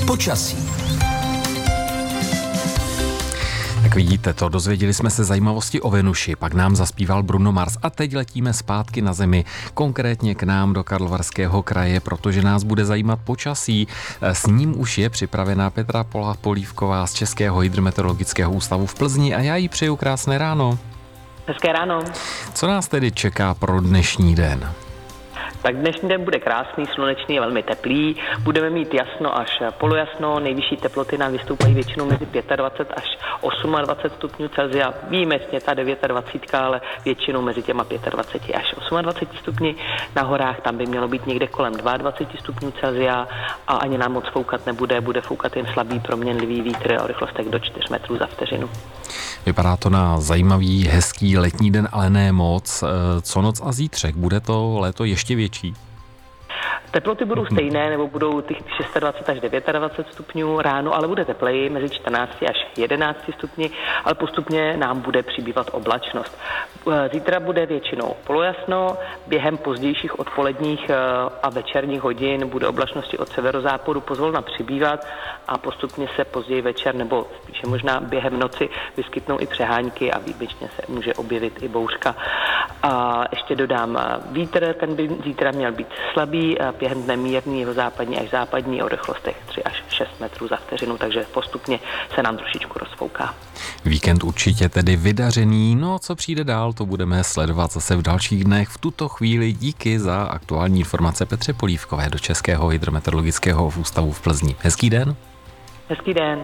Počasí. Jak vidíte to, dozvěděli jsme se zajímavosti o Venuši, pak nám zaspíval Bruno Mars a teď letíme zpátky na Zemi, konkrétně k nám do Karlovarského kraje, protože nás bude zajímat počasí. S ním už je připravená Petra Polívková z Českého hydrometeorologického ústavu v Plzni a já jí přeju krásné ráno. Hezké ráno. Co nás tedy čeká pro dnešní den? Tak dnešní den bude krásný, slunečný a velmi teplý. Budeme mít jasno až polojasno, nejvyšší teploty nám vystoupají většinou mezi 25 až 28 stupňů Celsia. Výjimečně ta 29, ale většinou mezi těma 25 až 28 stupni. Na horách tam by mělo být někde kolem 22 stupňů Celsia a ani nám moc foukat nebude, bude foukat jen slabý proměnlivý vítr o rychlostech do 4 metrů za vteřinu. Vypadá to na zajímavý, hezký letní den, ale ne moc. Co noc a zítřek? Bude to léto ještě větší? Teploty budou stejné, nebo budou těch 26 až 29 stupňů ráno, ale bude tepleji, mezi 14 až 11 stupni, ale postupně nám bude přibývat oblačnost. Zítra bude většinou polojasno, během pozdějších odpoledních a večerních hodin bude oblačnosti od severozápadu pozvolna přibývat a postupně se později večer nebo spíše možná během noci vyskytnou i přehánky a výjimečně se může objevit i bouřka. A ještě dodám, vítr, ten by zítra měl být slabý, během dne mírný, západní až západní o rychlostech 3 až 6 metrů za vteřinu, takže postupně se nám trošičku rozfouká. Víkend určitě tedy vydařený, no co přijde dál, to budeme sledovat zase v dalších dnech. V tuto chvíli díky za aktuální informace Petře Polívkové do Českého hydrometeorologického ústavu v Plzni. Hezký den. Hezký den.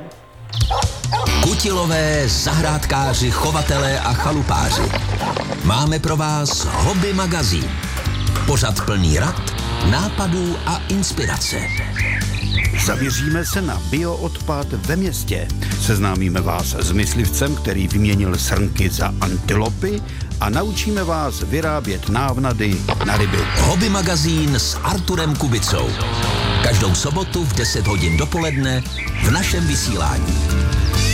Kutilové, zahrádkáři, chovatelé a chalupáři. Máme pro vás Hobby magazín. Pořad plný rad, nápadů a inspirace. Zaměříme se na bioodpad ve městě. Seznámíme vás s myslivcem, který vyměnil srnky za antilopy a naučíme vás vyrábět návnady na ryby. Hobby magazín s Arturem Kubicou. Každou sobotu v 10 hodin dopoledne v našem vysílání.